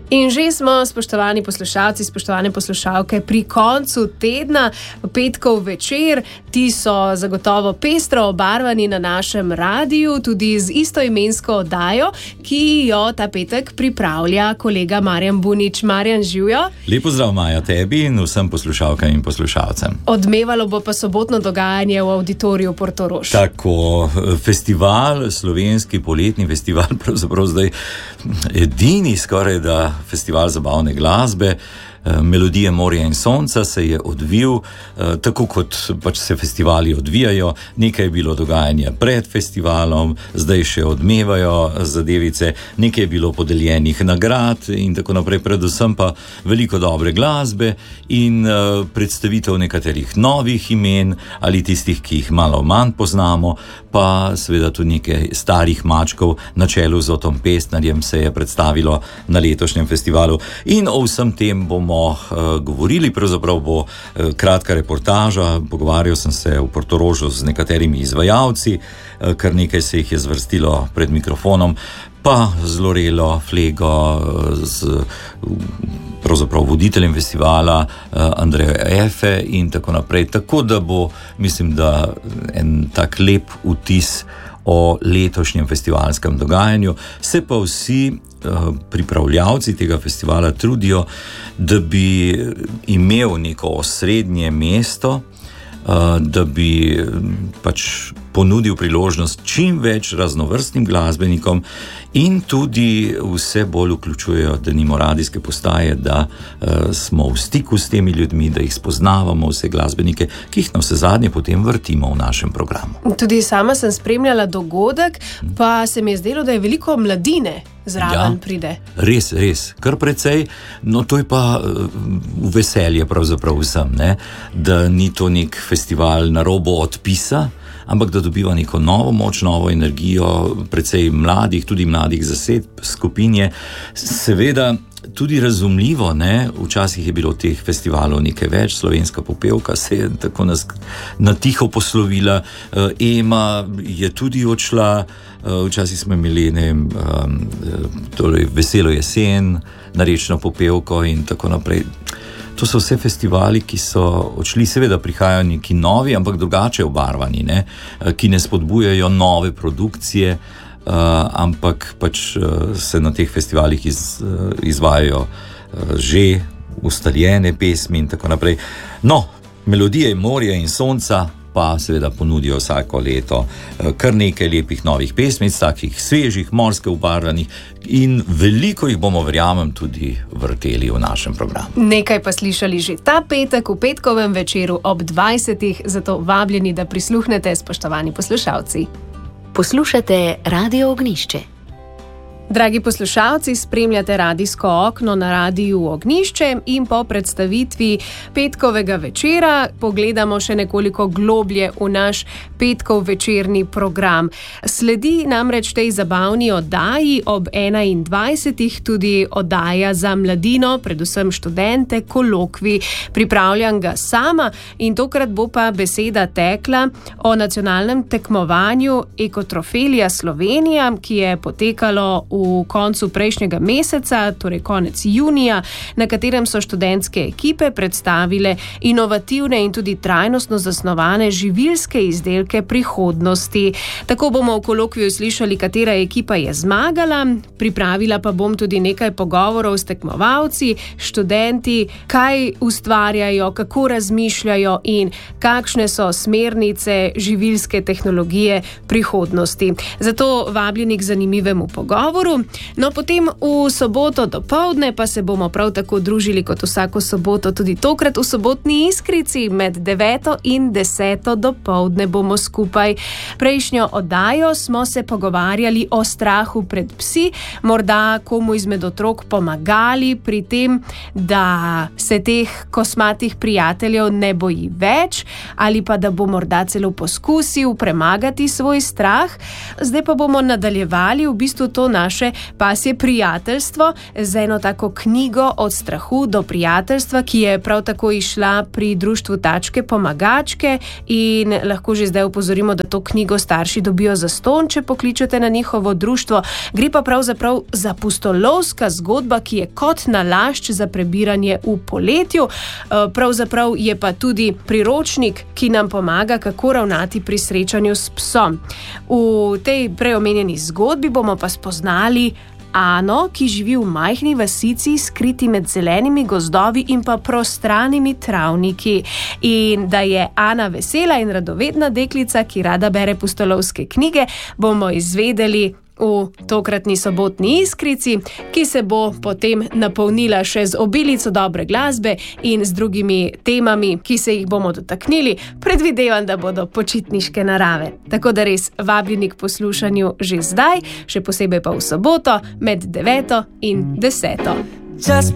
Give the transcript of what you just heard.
In že smo, spoštovani poslušalci, spoštovane poslušalke, pri koncu tedna, petkov večer. Ti so zagotovo pestro obarvani na našem radiju, tudi z istoimensko oddajo, ki jo ta petek pripravlja kolega Marjan Bunič. Marjan, živjo. Lep pozdrav, Maja, tebi in vsem poslušalkam in poslušalcem. Odmevalo bo pa sobotno dogajanje v Auditoriju Portorož. Tako, festival, slovenski poletni festival, pravzaprav zdaj edini skoraj da festival zabavne glasbe, Melodije morja in sonca se je odvil, tako kot pač se festivali odvijajo. Nekaj je bilo dogajanja pred festivalom, zdaj še odmevajo zadevice, nekaj je bilo podeljenih nagrad in tako naprej, predvsem pa veliko dobre glasbe in predstavitev nekaterih novih imen ali tistih, ki jih malo manj poznamo, pa seveda tudi nekaj starih mačkov na čelu z Otom Pestnarjem se je predstavilo na letošnjem festivalu. In o vsem tem bomo govorili, pravzaprav bo kratka reportaža. Pogovarjal sem se v Portorožu z nekaterimi izvajalci, kar nekaj se jih je zvrstilo pred mikrofonom, pa z Lorelo Flego, z pravzaprav voditeljem festivala Andrejo Efe in tako naprej. Tako da bo, mislim, da en tak lep vtis o letošnjem festivalskem dogajanju. Se pa vsi pripravljavci tega festivala trudijo, da bi imel neko osrednje mesto, da bi pač ponudil priložnost čim več raznovrstnim glasbenikom in tudi vse bolj vključujejo denimo radijske postaje, da smo v stiku s temi ljudmi, da jih spoznavamo, vse glasbenike, ki jih navsezadnje potem vrtimo v našem programu. Tudi sama sem spremljala dogodek, pa se mi je zdelo, da je veliko mladine zraven pride. Res, kar precej, no to je pa veselje pravzaprav vsem, ne? Da ni to nek festival na robu odpisa, ampak da dobiva neko novo moč, novo energijo, precej mladih, tudi mladih zasedb, skupinje. Seveda tudi razumljivo, ne? Včasih je bilo teh festivalov nekaj več, Slovenska popevka se je tako na tiho poslovila, Ema je tudi odšla, včasih smo imeli, ne vem, torej Veselo jesen, Narečno popevko in tako naprej. To so vse festivali, ki so odšli, seveda prihajajo neki novi, ampak drugače obarvani, ne? Ki ne spodbujajo nove produkcije, ampak pač se na teh festivalih izvajajo že ustaljene pesmi in tako naprej. No, Melodije morja in sonca pa seveda ponudijo vsako leto kar nekaj lepih novih pesmic, takih svežih, morske obarvanih in veliko jih bomo, verjamem, tudi vrteli v našem programu. Nekaj pa slišali že ta petek v petkovem večeru ob 20. Zato vabljeni, da prisluhnete, spoštovani poslušalci. Poslušate Radio Ognjišče. Dragi poslušalci, spremljate radijsko okno na Radiju Ognjišče in po predstavitvi petkovega večera pogledamo še nekoliko globlje v naš petkov večerni program. Sledi namreč tej zabavni oddaji ob 21. tudi oddaja za mladino, predvsem študente, kolokvij. Pripravljam ga sama in tokrat bo pa beseda tekla o nacionalnem tekmovanju Ekotrofelija Slovenija, ki je potekalo v koncu prejšnjega meseca, torej konec junija, na katerem so študentske ekipe predstavile inovativne in tudi trajnostno zasnovane živilske izdelke prihodnosti. Tako bomo v kolokviju slišali, katera ekipa je zmagala, pripravila pa bom tudi nekaj pogovorov s tekmovalci, študenti, kaj ustvarjajo, kako razmišljajo in kakšne so smernice živilske tehnologije prihodnosti. Zato vabljeni k zanimivemu pogovoru. No, potem v soboto dopoldne pa se bomo prav tako družili kot vsako soboto, tudi tokrat v sobotni Iskrici, med 9. in 10. dopoldne bomo skupaj. Prejšnjo oddajo smo se pogovarjali o strahu pred psi, morda komu izmed otrok pomagali pri tem, da se teh kosmatih prijateljev ne boji več, ali pa da bo morda celo poskusil premagati svoj strah. Zdaj pa bomo nadaljevali v bistvu to našo naše pasje prijateljstvo z eno tako knjigo Od strahu do prijateljstva, ki je prav tako izšla pri društvu Tačke pomagačke in lahko že zdaj opozorimo, da to knjigo starši dobijo zastonj, če pokličete na njihovo društvo. Gre pa pravzaprav za pustolovska zgodba, ki je kot nalašč za prebiranje v poletju. Pravzaprav je pa tudi priročnik, ki nam pomaga, kako ravnati pri srečanju s psom. V tej preomenjeni zgodbi bomo pa spoznali Ano, ki živi v majhni vasici, skriti med zelenimi gozdovi in pa prostranimi travniki. In da je Ana vesela in radovedna deklica, ki rada bere pustolovske knjige, bomo izvedeli v tokratni sobotni Iskrici, ki se bo potem napolnila še z obilico dobre glasbe in z drugimi temami, ki se jih bomo dotaknili. Predvidevam, da bodo počitniške narave. Tako da res vabljeni k poslušanju že zdaj, še posebej pa v soboto med 9. in 10.